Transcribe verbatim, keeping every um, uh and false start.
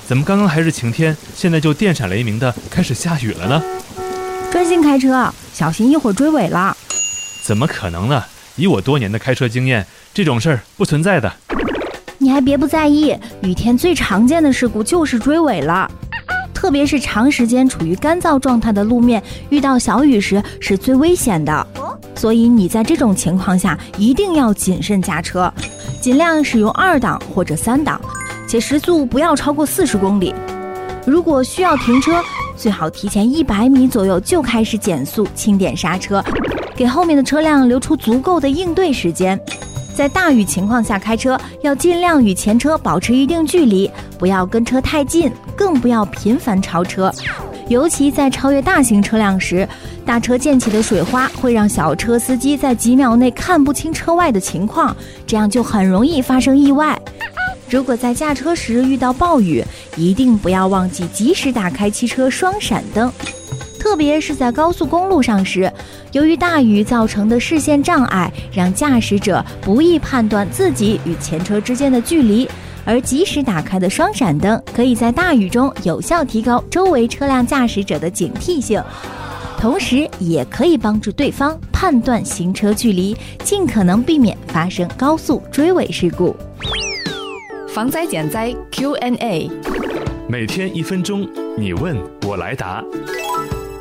怎么刚刚还是晴天，现在就电闪雷鸣的开始下雨了呢？ 专心开车，小心一会儿追尾了。 怎么可能呢？以我多年的开车经验，这种事儿不存在的。 你还别不在意，雨天最常见的事故就是追尾了。特别是长时间处于干燥状态的路面，遇到小雨时是最危险的。所以你在这种情况下一定要谨慎驾车，尽量使用二档或者三档，且时速不要超过四十公里。如果需要停车，最好提前一百米左右就开始减速，轻点刹车，给后面的车辆留出足够的应对时间。在大雨情况下开车，要尽量与前车保持一定距离，不要跟车太近，更不要频繁超车。尤其在超越大型车辆时，大车溅起的水花会让小车司机在几秒内看不清车外的情况，这样就很容易发生意外。如果在驾车时遇到暴雨，一定不要忘记及时打开汽车双闪灯。特别是在高速公路上时，由于大雨造成的视线障碍，让驾驶者不易判断自己与前车之间的距离，而及时打开的双闪灯可以在大雨中有效提高周围车辆驾驶者的警惕性，同时也可以帮助对方判断行车距离，尽可能避免发生高速追尾事故。 防灾减灾 Q and A， 每天一分钟，你问我来答。